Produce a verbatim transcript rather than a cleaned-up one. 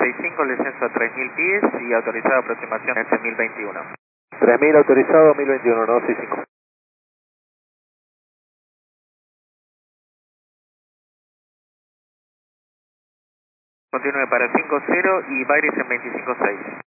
seis cinco, el descenso a tres mil pies y autorizada aproximación a mil veintiuno. tres mil autorizado, mil veintiuno, no seis cinco. Continúe para cinco cero y Baires en veinticinco seis.